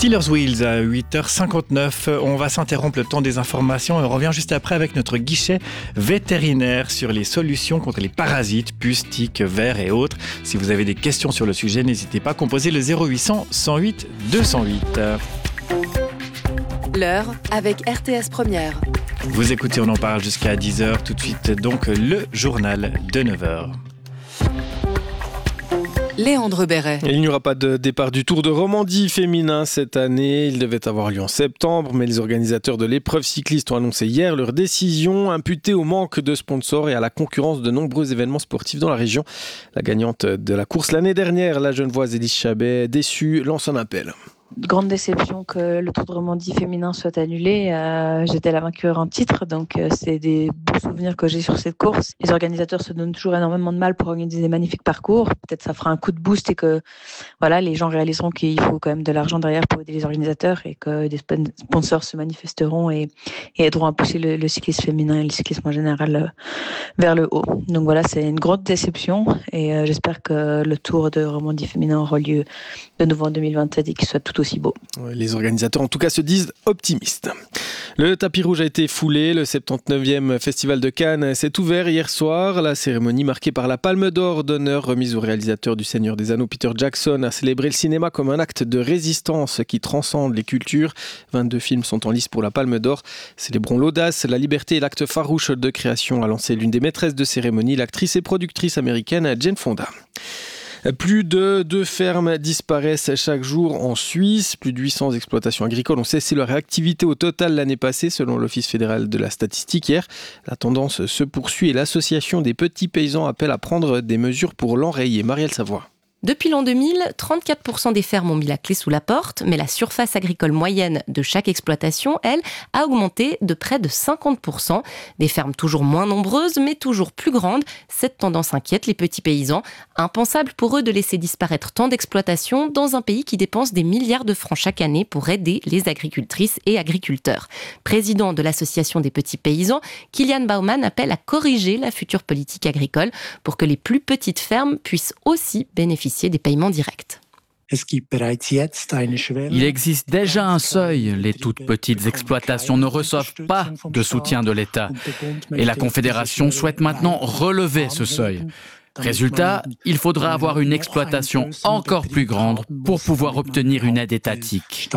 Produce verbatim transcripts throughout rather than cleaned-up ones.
Steelers Wheels à huit heures cinquante-neuf. On va s'interrompre le temps des informations et on revient juste après avec notre guichet vétérinaire sur les solutions contre les parasites, puces, tiques, vers et autres. Si vous avez des questions sur le sujet, n'hésitez pas à composer le zéro huit cents cent huit deux cent huit. L'heure avec R T S Première. Vous écoutez, on en parle jusqu'à dix heures. Tout de suite, donc, le journal de neuf heures. Léandre Béret. Il n'y aura pas de départ du Tour de Romandie féminin cette année. Il devait avoir lieu en septembre, mais les organisateurs de l'épreuve cycliste ont annoncé hier leur décision, imputée au manque de sponsors et à la concurrence de nombreux événements sportifs dans la région. La gagnante de la course l'année dernière, la Genevoise Élise Chabet, déçue, lance un appel. Grande déception que le Tour de Romandie féminin soit annulé. Euh, j'étais la vainqueur en titre, donc euh, c'est des beaux souvenirs que j'ai sur cette course. Les organisateurs se donnent toujours énormément de mal pour organiser des magnifiques parcours. Peut-être ça fera un coup de boost et que voilà, les gens réaliseront qu'il faut quand même de l'argent derrière pour aider les organisateurs et que des sponsors se manifesteront et, et aideront à pousser le, le cyclisme féminin et le cyclisme en général euh, vers le haut. Donc voilà, c'est une grande déception et euh, j'espère que le Tour de Romandie féminin aura lieu de nouveau en deux mille vingt-sept et qu'il soit tout aussi beau. Les organisateurs en tout cas se disent optimistes. Le tapis rouge a été foulé, le soixante-dix-neuvième Festival de Cannes s'est ouvert hier soir. La cérémonie marquée par la Palme d'Or d'honneur remise au réalisateur du Seigneur des Anneaux Peter Jackson a célébré le cinéma comme un acte de résistance qui transcende les cultures. vingt-deux films sont en lice pour la Palme d'Or. Célébrons l'audace, la liberté et l'acte farouche de création, a lancé l'une des maîtresses de cérémonie, l'actrice et productrice américaine Jane Fonda. Plus de deux fermes disparaissent chaque jour en Suisse. Plus de huit cents exploitations agricoles ont cessé leur activité au total l'année passée, selon l'Office fédéral de la statistique hier. La tendance se poursuit et l'association des petits paysans appelle à prendre des mesures pour l'enrayer. Marielle Savoie. Depuis l'an deux mille, trente-quatre pour cent des fermes ont mis la clé sous la porte, mais la surface agricole moyenne de chaque exploitation, elle, a augmenté de près de cinquante pour cent. Des fermes toujours moins nombreuses, mais toujours plus grandes. Cette tendance inquiète les petits paysans. Impensable pour eux de laisser disparaître tant d'exploitations dans un pays qui dépense des milliards de francs chaque année pour aider les agricultrices et agriculteurs. Président de l'association des petits paysans, Kilian Baumann appelle à corriger la future politique agricole pour que les plus petites fermes puissent aussi bénéficier des paiements directs. Il existe déjà un seuil. Les toutes petites exploitations ne reçoivent pas de soutien de l'État. Et la Confédération souhaite maintenant relever ce seuil. Résultat, il faudra avoir une exploitation encore plus grande pour pouvoir obtenir une aide étatique.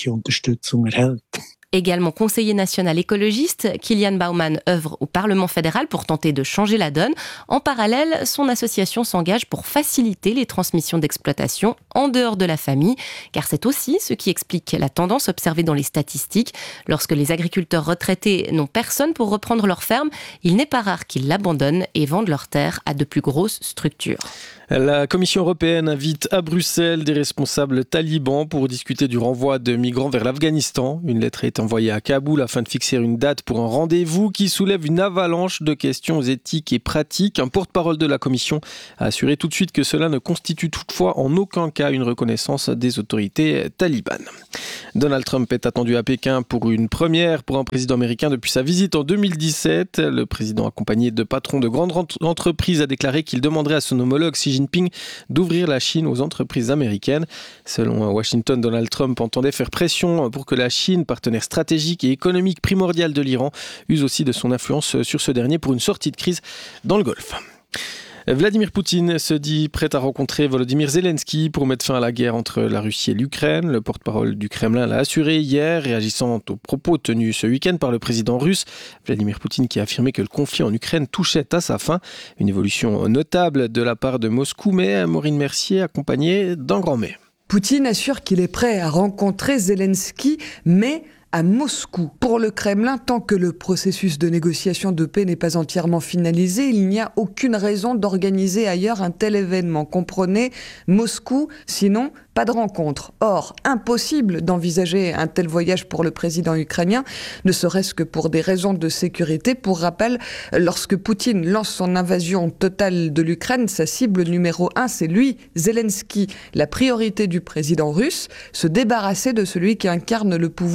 Également conseiller national écologiste, Kilian Baumann œuvre au Parlement fédéral pour tenter de changer la donne. En parallèle, son association s'engage pour faciliter les transmissions d'exploitation en dehors de la famille, car c'est aussi ce qui explique la tendance observée dans les statistiques. Lorsque les agriculteurs retraités n'ont personne pour reprendre leur ferme, il n'est pas rare qu'ils l'abandonnent et vendent leurs terres à de plus grosses structures. La Commission européenne invite à Bruxelles des responsables talibans pour discuter du renvoi de migrants vers l'Afghanistan. Une lettre est envoyée à Kaboul afin de fixer une date pour un rendez-vous qui soulève une avalanche de questions éthiques et pratiques. Un porte-parole de la Commission a assuré tout de suite que cela ne constitue toutefois en aucun cas une reconnaissance des autorités talibanes. Donald Trump est attendu à Pékin pour une première pour un président américain depuis sa visite en deux mille dix-sept. Le président, accompagné de patrons de grandes entreprises, a déclaré qu'il demanderait à son homologue Xi Jinping d'ouvrir la Chine aux entreprises américaines. Selon Washington, Donald Trump entendait faire pression pour que la Chine, partenaire stratégique et économique primordial de l'Iran, use aussi de son influence sur ce dernier pour une sortie de crise dans le Golfe. Vladimir Poutine se dit prêt à rencontrer Volodymyr Zelensky pour mettre fin à la guerre entre la Russie et l'Ukraine. Le porte-parole du Kremlin l'a assuré hier, réagissant aux propos tenus ce week-end par le président russe. Vladimir Poutine qui a affirmé que le conflit en Ukraine touchait à sa fin. Une évolution notable de la part de Moscou, mais Maureen Mercier accompagnée d'un grand mais. Poutine assure qu'il est prêt à rencontrer Zelensky, mais à Moscou. Pour le Kremlin, tant que le processus de négociation de paix n'est pas entièrement finalisé, il n'y a aucune raison d'organiser ailleurs un tel événement. Comprenez, Moscou, sinon pas de rencontre. Or, impossible d'envisager un tel voyage pour le président ukrainien, ne serait-ce que pour des raisons de sécurité. Pour rappel, lorsque Poutine lance son invasion totale de l'Ukraine, sa cible numéro un, c'est lui, Zelensky. La priorité du président russe, se débarrasser de celui qui incarne le pouvoir politique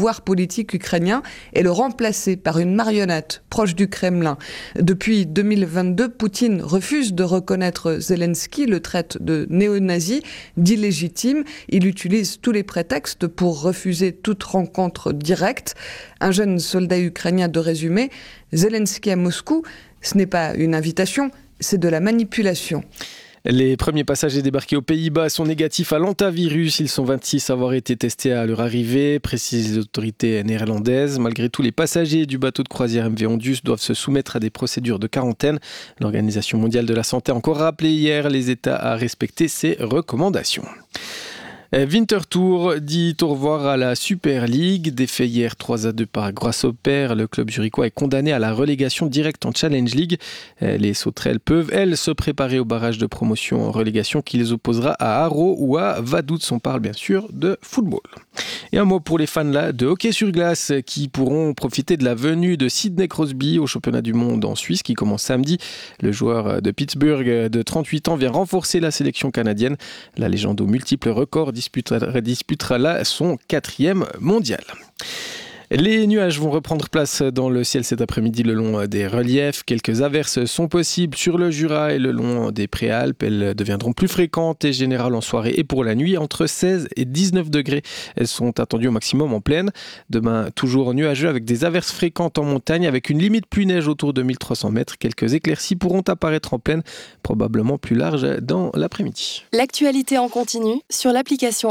politique ukrainien et le remplacer par une marionnette proche du Kremlin. Depuis deux mille vingt-deux, Poutine refuse de reconnaître Zelensky, le traite de néo-nazi, d'illégitime. Il utilise tous les prétextes pour refuser toute rencontre directe. Un jeune soldat ukrainien de résumé, Zelensky à Moscou, ce n'est pas une invitation, c'est de la manipulation. Les premiers passagers débarqués aux Pays-Bas sont négatifs à l'hantavirus. Ils sont vingt-six à avoir été testés à leur arrivée, précisent les autorités néerlandaises. Malgré tout, les passagers du bateau de croisière M V Ondus doivent se soumettre à des procédures de quarantaine. L'Organisation mondiale de la santé a encore rappelé hier les États à respecter ces recommandations. Winter Tour dit au revoir à la Super League. Défait hier trois à deux par Grasshopper, le club zurichois est condamné à la relégation directe en Challenge League. Les sauterelles peuvent, elles, se préparer au barrage de promotion en relégation qui les opposera à Haro ou à Vaduz. On parle bien sûr de football. Et un mot pour les fans là de hockey sur glace qui pourront profiter de la venue de Sidney Crosby au championnat du monde en Suisse qui commence samedi. Le joueur de Pittsburgh de trente-huit ans vient renforcer la sélection canadienne. La légende aux multiples records disputera, disputera là son quatrième mondial. Les nuages vont reprendre place dans le ciel cet après-midi le long des reliefs. Quelques averses sont possibles sur le Jura et le long des Préalpes. Elles deviendront plus fréquentes et générales en soirée et pour la nuit. Entre seize et dix-neuf degrés, elles sont attendues au maximum en plaine. Demain, toujours nuageux avec des averses fréquentes en montagne avec une limite pluie-neige autour de mille trois cents mètres. Quelques éclaircies pourront apparaître en plaine, probablement plus larges dans l'après-midi. L'actualité en continu sur l'application